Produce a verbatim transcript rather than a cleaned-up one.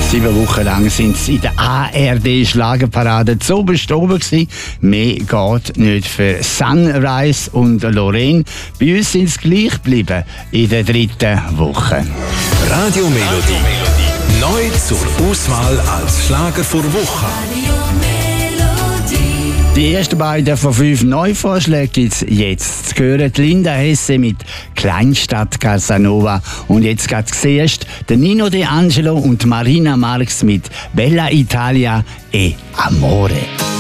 Sieben Wochen lang sind sie in der A R D-Schlagerparade zu oberst oben gewesen. Mehr geht nicht für Sunrise und Lorraine. Bei uns sind es gleich geblieben in der dritten Woche. Radio Melodie. Neu zur Auswahl als Schlager vor Woche. Die ersten beiden von fünf Neuvorschlägen gibt es jetzt. Zu hören die Linda Hesse mit Kleinstadt Casanova. Und jetzt geht zuerst der Nino D'Angelo und Marina Marx mit Bella Italia e Amore.